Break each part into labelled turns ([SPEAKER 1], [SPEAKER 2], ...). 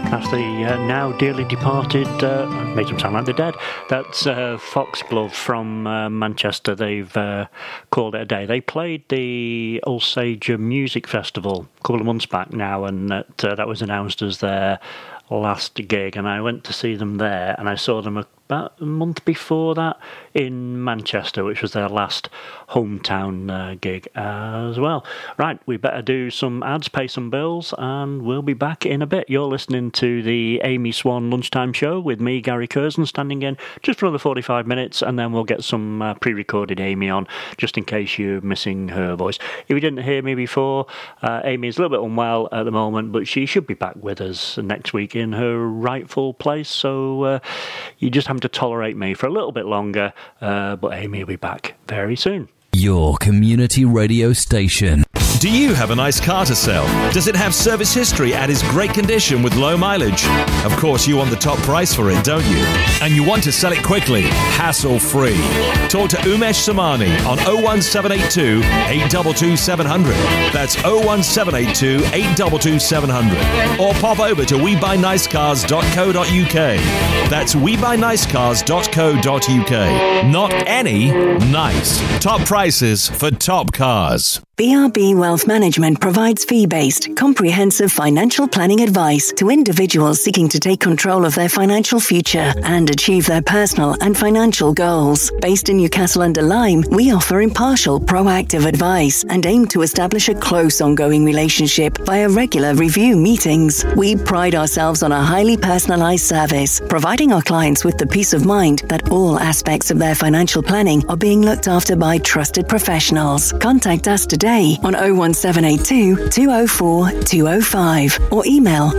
[SPEAKER 1] That's the now dearly departed, made them sound like they're dead. That's Foxglove from Manchester. They've called it a day. They played the Ulsager Music Festival a couple of months back now, and that was announced as their last gig. And I went to see them there, and I saw them about a month before that in Manchester, which was their last hometown gig as well. Right, we better do some ads, pay some bills, and we'll be back in a bit. You're listening to the Amy Swan Lunchtime Show with me, Gary Curzon, standing in just for another 45 minutes, and then we'll get some pre-recorded Amy on, just in case you're missing her voice. If you didn't hear me before, Amy is a little bit unwell at the moment, but she should be back with us next week in her rightful place, so you just have to tolerate me for a little bit longer, but Amy will be back very soon.
[SPEAKER 2] Your community radio station.
[SPEAKER 3] Do you have a nice car to sell? Does it have service history and is great condition with low mileage? Of course, you want the top price for it, don't you? And you want to sell it quickly, hassle-free. Talk to Umesh Samani on 01782 822 700. That's 01782 822 700. Or pop over to webuynicecars.co.uk. That's webuynicecars.co.uk. Not any, nice. Top prices for top cars.
[SPEAKER 4] BRB Wealth Management provides fee-based, comprehensive financial planning advice to individuals seeking to take control of their financial future and achieve their personal and financial goals. Based in Newcastle-under-Lyme, we offer impartial, proactive advice and aim to establish a close, ongoing relationship via regular review meetings. We pride ourselves on a highly personalised service, providing our clients with the peace of mind that all aspects of their financial planning are being looked after by trusted professionals. Contact us today on 01782 204 205 or email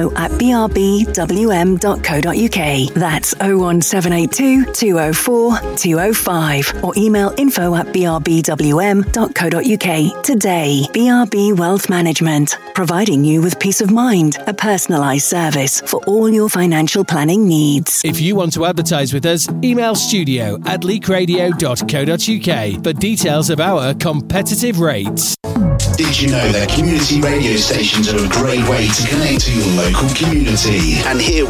[SPEAKER 4] info@brbwm.co.uk. That's 01782 204 205 or email info@brbwm.co.uk today. BRB Wealth Management, providing you with peace of mind, a personalised service for all your financial planning needs.
[SPEAKER 5] If you want to advertise with us, email studio@leakradio.co.uk for details of our competitive rates.
[SPEAKER 6] Did you know that community radio stations are a great way to connect to your local community and hear